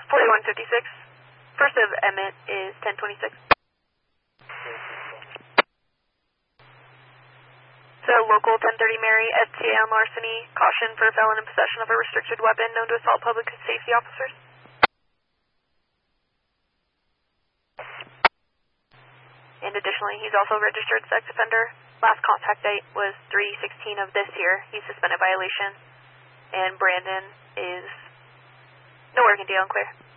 4156. First of Emmett is 1026. So local 1030 Mary, FTA on larceny, caution for felon in possession of a restricted weapon known to assault public safety officers. And additionally, he's also a registered sex offender. Last contact date was 3/16 of this year. He's suspended violation. And Brandon is no working deal, unclear.